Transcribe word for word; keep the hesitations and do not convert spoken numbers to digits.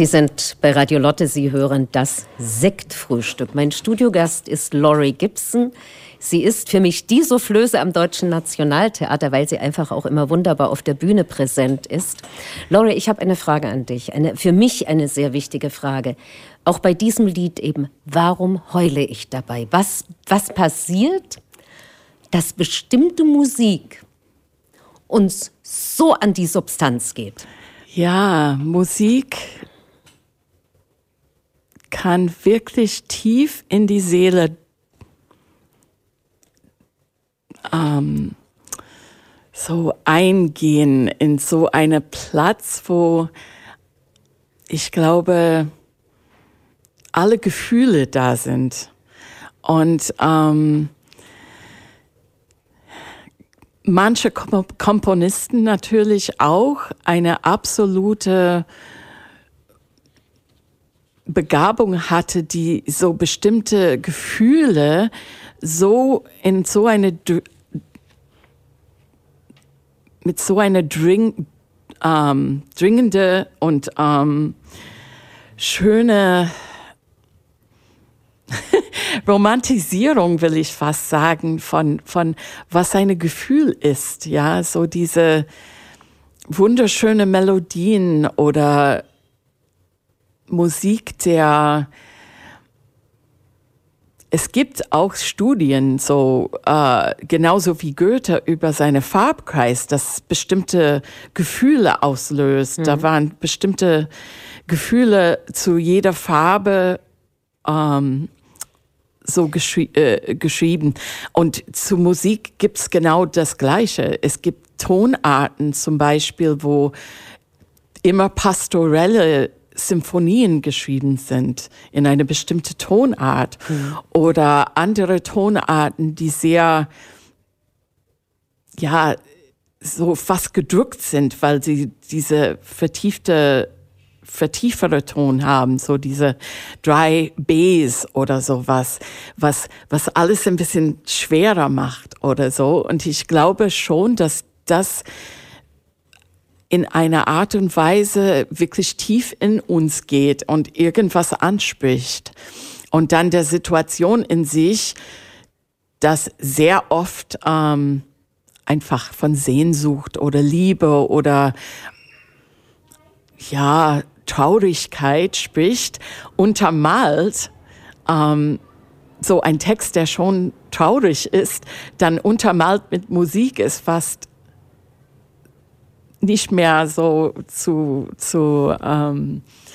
Sie sind bei Radio Lotte, Sie hören das Sektfrühstück. Mein Studiogast ist Laurie Gibson. Sie ist für mich die Soufflöse am Deutschen Nationaltheater, weil sie einfach auch immer wunderbar auf der Bühne präsent ist. Laurie, ich habe eine Frage an dich, eine, für mich eine sehr wichtige Frage. Auch bei diesem Lied eben, warum heule ich dabei? Was, was passiert, dass bestimmte Musik uns so an die Substanz geht? Ja, Musik kann wirklich tief in die Seele ähm, so eingehen, in so einen Platz, wo ich glaube, alle Gefühle da sind. Und ähm, manche Komponisten natürlich auch eine absolute Begabung hatte, die so bestimmte Gefühle so in so eine mit so einer dring, ähm, dringende und ähm, schöne Romantisierung, will ich fast sagen, von, von was ein Gefühl ist. Ja, so diese wunderschöne Melodien oder Musik, der es gibt auch Studien, so äh, genauso wie Goethe über seine Farbkreis, das bestimmte Gefühle auslöst. Mhm. Da waren bestimmte Gefühle zu jeder Farbe ähm, so geschri- äh, geschrieben. Und zu Musik gibt's genau das Gleiche. Es gibt Tonarten zum Beispiel, wo immer pastorelle Symphonien geschrieben sind in eine bestimmte Tonart, mhm. oder andere Tonarten, die sehr, ja, so fast gedrückt sind, weil sie diese vertiefte, vertiefere Ton haben, so diese Dry Bass oder sowas, was, was alles ein bisschen schwerer macht oder so. Und ich glaube schon, dass das in einer Art und Weise wirklich tief in uns geht und irgendwas anspricht. Und dann der Situation in sich, das sehr oft ähm, einfach von Sehnsucht oder Liebe oder ja, Traurigkeit spricht, untermalt ähm, so ein Text, der schon traurig ist, dann untermalt mit Musik ist fast nicht mehr so zu, zu ähm,